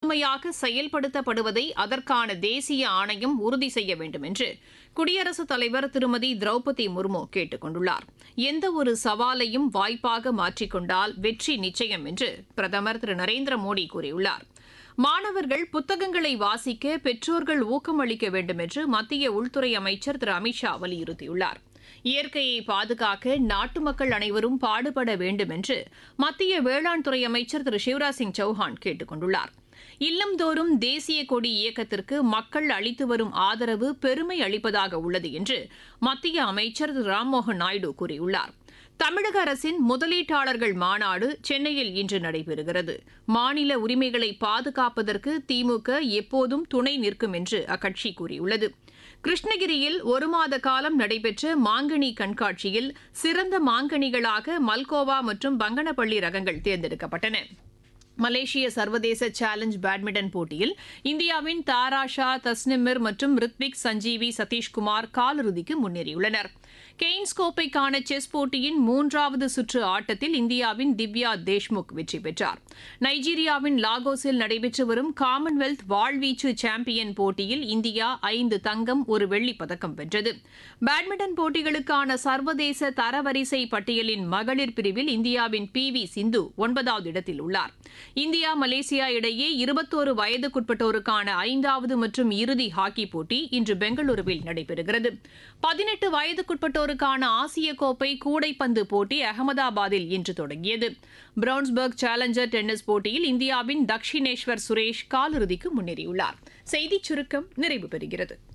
முழுமையாக செயல்படுத்தப்படுவதை அதற்கான தேசிய ஆணையம் உறுதி செய்ய வேண்டும் என்று குடியரசுத் தலைவர் திருமதி திரௌபதி முர்மு கேட்டுக் கொண்டுள்ளார். எந்தவொரு சவாலையும் வாய்ப்பாக மாற்றிக்கொண்டால் வெற்றி நிச்சயம் என்று பிரதமர் திரு நரேந்திர மோடி கூறியுள்ளார். மாணவர்கள் புத்தகங்களை வாசிக்க பெற்றோர்கள் ஊக்கமளிக்க வேண்டும் என்று மத்திய உள்துறை அமைச்சர் திரு அமித்ஷா வலியுறுத்தியுள்ளார். இயற்கையை பாதுகாக்க நாட்டு மக்கள் அனைவரும் பாடுபட வேண்டும் என்று மத்திய வேளாண் துறை அமைச்சர் திரு சிவராஜ் சிங் சௌஹான் கேட்டுக் கொண்டுள்ளார். இல்லம்தோறும் தேசிய கொடி இயக்கத்திற்கு மக்கள் அளித்து வரும் ஆதரவு பெருமை அளிப்பதாக உள்ளது என்று மத்திய அமைச்சர் திரு ராம்மோகன் நாயுடு கூறியுள்ளார். தமிழக அரசின் முதலீட்டாளர்கள் மாநாடு சென்னையில் இன்று நடைபெறுகிறது. மாநில உரிமைகளை பாதுகாப்பதற்கு திமுக எப்போதும் துணை நிற்கும் என்று அக்கட்சி கூறியுள்ளது. கிருஷ்ணகிரியில் ஒரு மாத காலம் நடைபெற்ற மாங்கனி கண்காட்சியில் சிறந்த மாங்கனிகளாக மல்கோவா மற்றும் பங்கனப்பள்ளி ரகங்கள் தேர்ந்தெடுக்கப்பட்டன. மலேசிய சர்வதேச சேலஞ்ச் பேட்மிண்டன் போட்டியில் இந்தியாவின் தாராஷா, தஸ்னிமிர் மற்றும் ரித்விக், சஞ்சீவி, சதீஷ்குமார் காலிறுதிக்கு முன்னேறியுள்ளனர். கெய்ன்ஸ் கோப்பைக்கான செஸ் போட்டியின் 3வது சுற்று ஆட்டத்தில் இந்தியாவின் திவ்யா தேஷ்முக் வெற்றி பெற்றார். நைஜீரியாவின் லாகோஸில் நடைபெற்று வரும் காமன்வெல்த் வாழ்வீச்சு சாம்பியன் போட்டியில் இந்தியா 5 தங்கம், 1 வெள்ளிப் பதக்கம் வென்றது. பேட்மிண்டன் போட்டிகளுக்கான சர்வதேச தரவரிசை பட்டியலின் மகளிர் பிரிவில் இந்தியாவின் PV சிந்து 9வது இடத்தில் உள்ளார். இந்தியா மலேசியா இடையே 21 வயதுக்குட்பட்டோருக்கான 5வது மற்றும் இறுதி ஹாக்கி போட்டி இன்று பெங்களூருவில் நடைபெறுகிறது. 18 வயதுக்குட்பட்டோருக்கான ஆசிய கோப்பை கூடைப்பந்து போட்டி அகமதாபாத்தில் இன்று தொடங்கியது. பிரவுன்ஸ்பர்க் சேலஞ்சர் டென்னிஸ் போட்டியில் இந்தியாவின் தக்ஷினேஸ்வர் சுரேஷ் காலிறுதிக்கு முன்னேறியுள்ளார். செய்திச் சுருக்கம் நிறைவு பெறுகிறது.